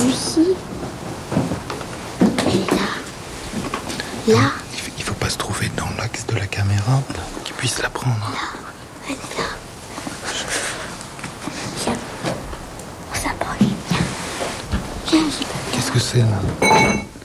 Lucie. Elle est là. Là. Il faut pas se trouver dans l'axe de la caméra pour qu'il puisse la prendre. Là. Elle est là. Viens. On s'approche. Viens. Qu'est-ce que c'est là?